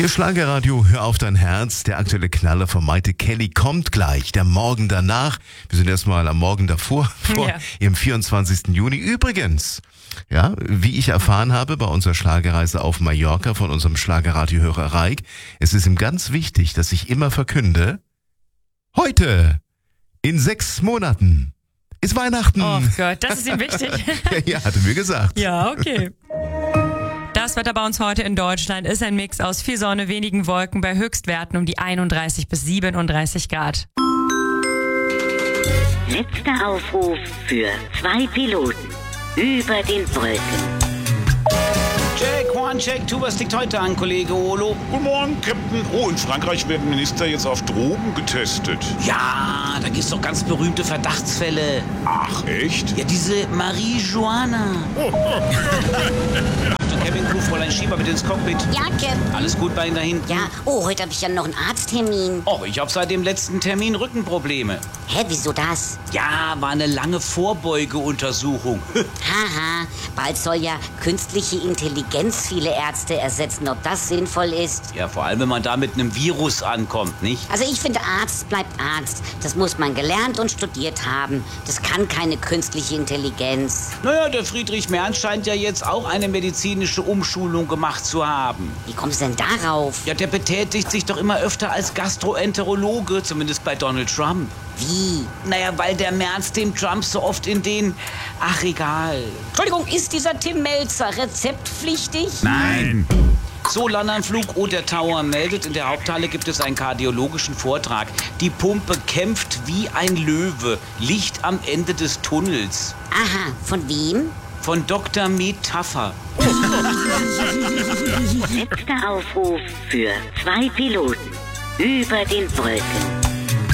Hier Schlagerradio, hör auf dein Herz. Der aktuelle Knaller von Maite Kelly kommt gleich. Der Morgen danach. Wir sind erstmal am Morgen davor, vor ihrem 24. Juni. Übrigens, ja, wie ich erfahren habe bei unserer Schlagerreise auf Mallorca von unserem Schlagerradiohörer Reik, es ist ihm ganz wichtig, dass ich immer verkünde, heute, in 6 Monaten, ist Weihnachten. Oh Gott, das ist ihm wichtig. Ja, hatte mir gesagt. Ja, okay. Das Wetter bei uns heute in Deutschland ist ein Mix aus viel Sonne, wenigen Wolken bei Höchstwerten um die 31 bis 37 Grad. Letzter Aufruf für 2 Piloten über den Wolken. Check, one, check, two, was liegt heute an, Kollege Olo? Guten Morgen, Captain. Oh, in Frankreich werden Minister jetzt auf Drogen getestet. Ja, da gibt's doch ganz berühmte Verdachtsfälle. Ach, echt? Ja, diese Marie-Joanna. Achtung, Kevin, Crew, Fräulein Schieber mit ins Cockpit. Ja, Cap. Alles gut bei Ihnen da hinten? Ja, oh, heute habe ich ja noch einen Arzttermin. Oh, ich habe seit dem letzten Termin Rückenprobleme. Hä, wieso das? Ja, war eine lange Vorbeugeuntersuchung. Haha, bald soll ja künstliche Intelligenz viele Ärzte ersetzen, ob das sinnvoll ist. Ja, vor allem, wenn man da mit einem Virus ankommt, nicht? Also ich finde, Arzt bleibt Arzt. Das muss man gelernt und studiert haben. Das kann keine künstliche Intelligenz. Naja, der Friedrich Merz scheint ja jetzt auch eine medizinische Umschulung gemacht zu haben. Wie kommst du denn darauf? Ja, der betätigt sich doch immer öfter als Gastroenterologe, zumindest bei Donald Trump. Wie? Naja, weil der Merz dem Trump so oft in den... Ach, egal. Entschuldigung, ist dieser Tim Melzer rezeptpflichtig? Nein. So, Landanflug, der Tower meldet, in der Haupthalle gibt es einen kardiologischen Vortrag. Die Pumpe kämpft wie ein Löwe. Licht am Ende des Tunnels. Aha, von wem? Von Dr. Metapher. Letzter Aufruf für 2 Piloten über den Wolken.